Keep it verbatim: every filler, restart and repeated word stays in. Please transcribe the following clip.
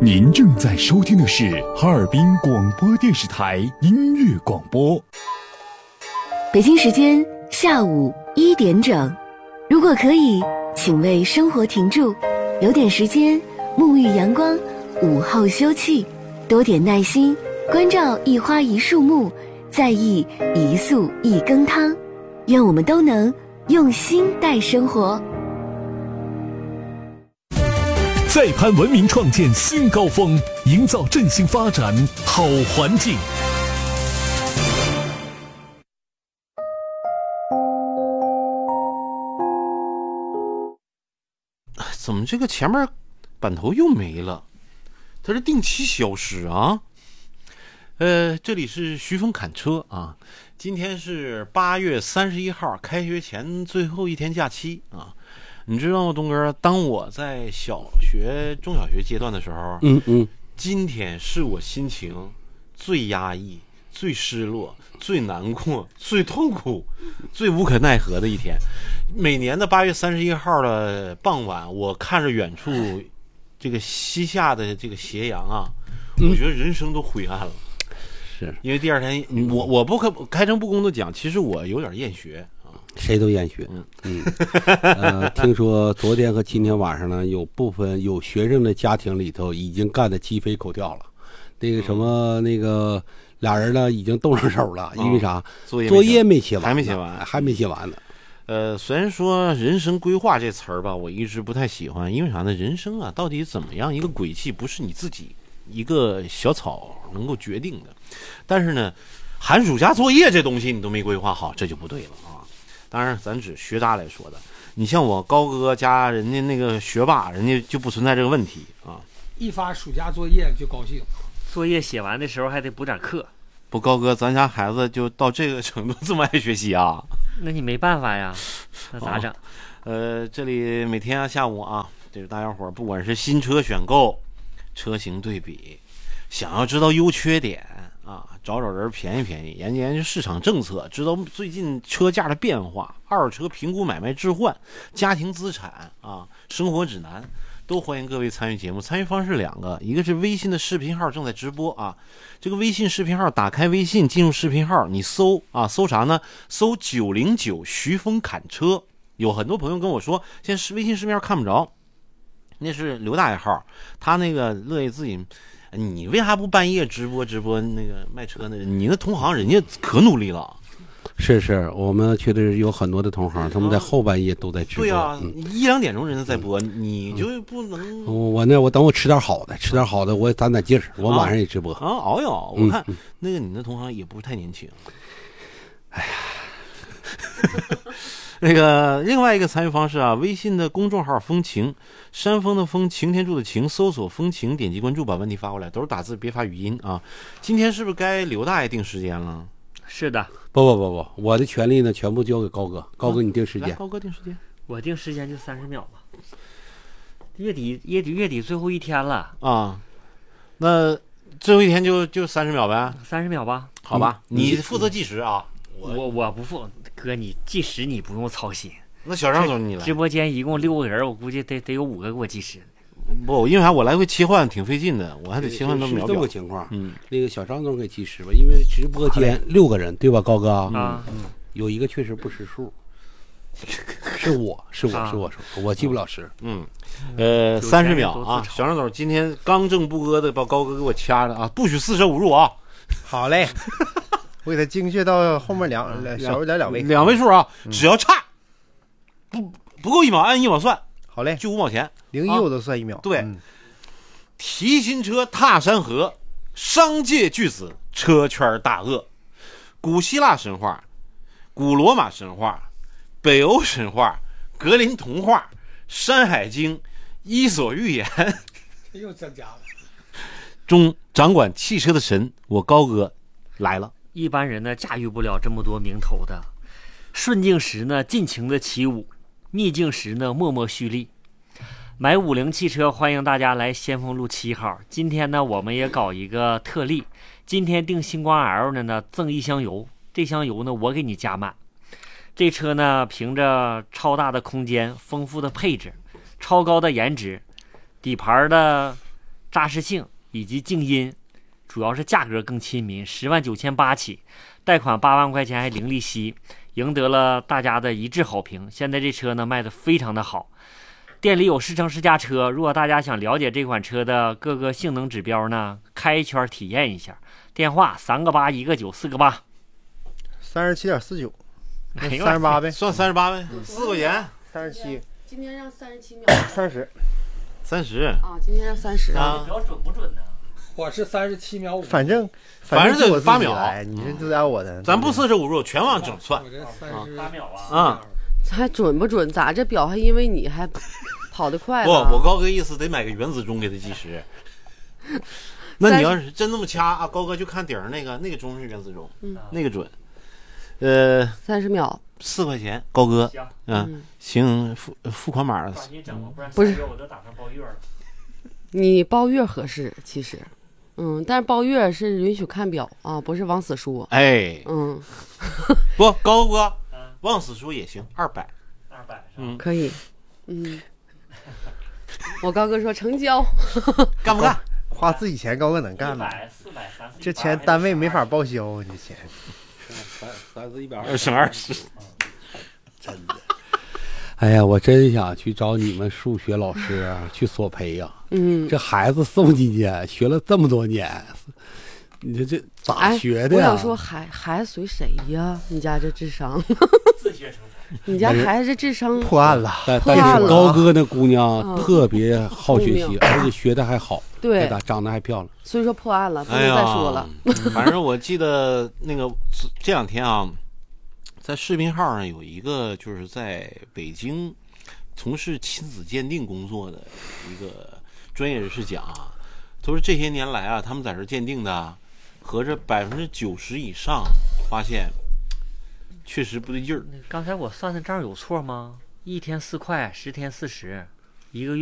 您正在收听的是哈尔滨广播电视台音乐广播。 北京时间下午一点整，如果可以，请为生活停住，有点时间沐浴阳光，午后休憩，多点耐心，关照一花一树木，在意一素一羹汤。愿我们都能用心待生活。 再攀文明，创建新高峰，营造振兴发展好环境。 怎么这个前面版头又没了？它是定期消失啊！呃，这里是徐峰侃车啊，今天是八月三十一号，开学前最后一天假期啊。你知道吗，东哥？当我在小学、中小学阶段的时候， 嗯嗯， 今天是我心情最压抑、最失落、最难过、最痛苦、最无可奈何的一天。每年的八月三十一号的傍晚，我看着远处这个西下的这个斜阳啊，我觉得人生都灰暗了。 是因为第二天，我我不可开诚布公的讲，其实我有点厌学。 谁都厌学，嗯嗯，呃，听说昨天和今天晚上呢，有部分有学生的家庭里头已经干得鸡飞狗跳了，那个什么、嗯、那个俩人呢已经动上手了，因为啥？ 作业作业没写完， 还没写完， 还没写完呢。 呃，虽然说人生规划这词儿吧，我一直不太喜欢，因为啥呢？人生啊，到底怎么样一个轨迹，不是你自己一个小草能够决定的。但是呢，寒暑假作业这东西你都没规划好，这就不对了啊。当然，咱指学渣来说的，你像我高哥家人家那个学霸，人家就不存在这个问题啊。 一发暑假作业就高兴， 作业写完的时候还得补点课。 不，高哥，咱家孩子就到这个程度，这么爱学习啊？ 那你没办法呀，那咋整？ 哦、呃，这里每天啊下午啊，这个大家伙不管是新车选购、车型对比，想要知道优缺点。啊，找找人便宜便宜，研究研究市场政策，知道最近车价的变化，二手车评估买卖置换，家庭资产啊，生活指南，都欢迎各位参与节目。参与方式两个，一个是微信的视频号正在直播啊，这个微信视频号打开微信进入视频号，你搜啊搜啥呢？搜九零九徐峰侃车。有很多朋友跟我说，现在微信视频号看不着，那是刘大爷号，他那个乐意自己。你为啥不半夜直播直播那个卖车呢？你那同行人家可努力了。 是是，我们确实有很多的同行，他们在后半夜都在直播。 对啊， 嗯、 一两点钟人家在播，嗯、你就不能。 嗯、我那我等我吃点好的，吃点好的，我攒攒劲儿，我晚上也直播。 啊，熬一熬。我看、嗯、那个你那同行也不是太年轻。哎呀。那个另外一个参与方式啊，微信的公众号风情，山峰的峰，擎天柱的擎，搜索风情，点击关注，把问题发过来，都是打字，别发语音啊。今天是不是该刘大爷定时间了？ 是的。 不不不不，我的权利呢全部交给高哥，高哥你定时间。 啊、高哥定时间， 我定时间就三十秒吧。月底月底月底最后一天了啊，那最后一天就就三十秒呗， 三十秒吧， 好吧，嗯、你负责计时啊。 我我不负，哥，你计时你不用操心。 那小张总你来。 直播间一共六个人，我估计得得有五个给我计时。 不，因为啥？我来回切换挺费劲的，我还得切换到秒表。 是这么个情况。 嗯， 那个小张总给计时吧，因为直播间六个人，对吧，高哥？ 啊， 嗯，有一个确实不识数。是我是我是我说，我记不了时。 嗯，呃，三十秒啊，小张总今天刚正不阿的把高哥给我掐着啊，不许四舍五入啊。 好嘞。我给他精确到后面两小数点两位， 两位数啊，只要差不不够一秒，按一秒算。 好嘞， 就五毛钱， 零一我都算一秒。 啊、对，嗯、提新车踏山河，商界巨子，车圈大鳄，古希腊神话，古罗马神话，北欧神话，格林童话，山海经，伊索寓言， 又增加了。 中掌管汽车的神，我高哥来了。 一般人呢驾驭不了这么多名头的，顺境时呢尽情的起舞，逆境时呢默默蓄力。买五菱汽车，欢迎大家来先锋路七号。今天呢我们也搞一个特例，今天订星光 L 的呢赠一箱油，这箱油呢我给你加满。这车呢凭着超大的空间、丰富的配置、超高的颜值、底盘的扎实性以及静音，主要是价格更亲民，十万九千八起，贷款八万块钱还零利息，赢得了大家的一致好评。现在这车呢卖的非常的好，店里有试乘试驾车，如果大家想了解这款车的各个性能指标呢，开一圈体验一下。电话三个八一个九四个八， 三十七点四九， 哎呦三十八呗， 算三十八呗，四块钱， 三十七， 今天让三十七秒三十， 三十啊，今天让三十啊， 标准不准呢？ 我是三十七秒五， 反正反正是我自己得八秒来，你这都按我的， 咱不四舍五入全往整算我这三十八秒啊！ 啊。 还准不准？咋这表还因为你还跑得快不， 了？ 我高哥意思得买个原子钟给他计时。那你要是真那么掐啊，高哥就看顶上那个那个钟是原子钟， 嗯那个准。呃， 三十秒， 四块钱，高哥， 行， 嗯， 嗯行，付付款码， 赶紧整吧，不然不是下月我都打算包月了。 你包月合适，其实，嗯，但是包月是允许看表啊，不是往死说。 哎， 嗯， 不，高哥啊， 往死说也行，二百， 二百是吧？ 嗯， 可以，嗯。我高哥说成交， 干不干？ 花自己钱，高哥能干吗？ 百、四百、三四， 这钱单位没法报销，这钱三三四一百二省二十， 真的。哎呀，我真想去找你们数学老师啊去索赔呀、 嗯， 这孩子送进去学了这么多年，你这这咋哎学的呀？ 我想说，孩孩子随谁呀？你家这智商， 自学成才。 你家孩子这智商破案了。 但但是破案了高哥那姑娘嗯特别好学习， 聪明而且学的还好， 对， 咋长得还漂亮。 所以说破案了，不能哎呀， 再说了。 反正我记得那个这两天啊，在视频号上有一个就是在北京从事亲子鉴定工作的一个专业人士讲啊，他说这些年来啊，他们在这鉴定的，合着百分之九十以上发现确实不对劲儿。 刚才我算的账有错吗？一天四块，十天四十，一个月